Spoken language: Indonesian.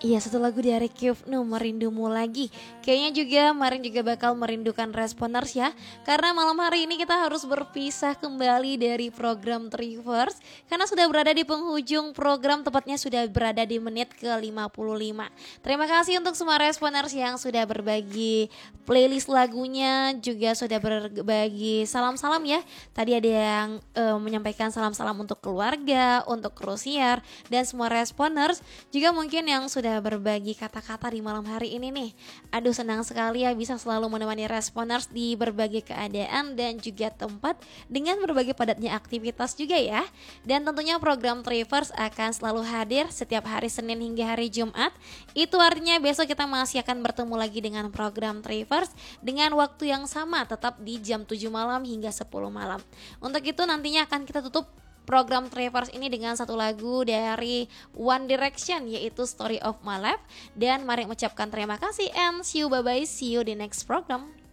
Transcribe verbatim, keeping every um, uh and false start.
Iya, satu lagu dari Kifnu, Merindumu Lagi. Kayaknya juga Marin juga bakal merindukan Responers ya. Karena malam hari ini kita harus berpisah kembali dari program Trivers. Karena sudah berada di penghujung program, tepatnya sudah berada di menit ke lima puluh lima. Terima kasih untuk semua Responers yang sudah berbagi playlist lagunya, juga sudah berbagi salam-salam ya. Tadi ada yang uh, menyampaikan salam-salam untuk keluarga, untuk Rosier, dan semua Responers. Juga mungkin yang sudah berbagi kata-kata di malam hari ini nih. Aduh, senang sekali ya bisa selalu menemani Responers di berbagai keadaan dan juga tempat dengan berbagai padatnya aktivitas juga ya. Dan tentunya program Trivers akan selalu hadir setiap hari Senin hingga hari Jumat. Itu artinya besok kita masih akan bertemu lagi dengan program Trivers dengan waktu yang sama, tetap di jam tujuh malam hingga sepuluh malam. Untuk itu nantinya akan kita tutup program Trivers ini dengan satu lagu dari One Direction, yaitu Story of My Life. Dan mari mengucapkan terima kasih and see you, bye bye, see you di next program.